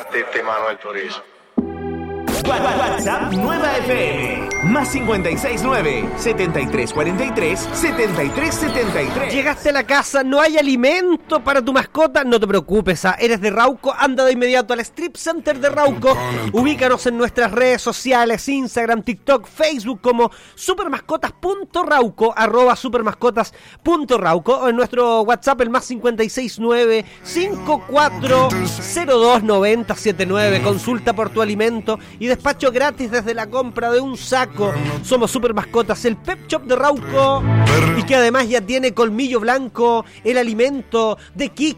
Matete Manuel Turizo. WhatsApp Nueva FM más 569-7343-7373. Llegaste a la casa, no hay alimento para tu mascota, no te preocupes, eres de Rauco, anda de inmediato al Strip Center de Rauco. Ubícanos en nuestras redes sociales, Instagram, TikTok, Facebook como supermascotas.rauco, @supermascotas.rauco, o en nuestro WhatsApp el más 569-5402-9079. Consulta por tu alimento y despacho gratis desde la compra de un saco. Somos Supermascotas, el Pep Shop de Rauco, y que además ya tiene Colmillo Blanco, el alimento de Kiko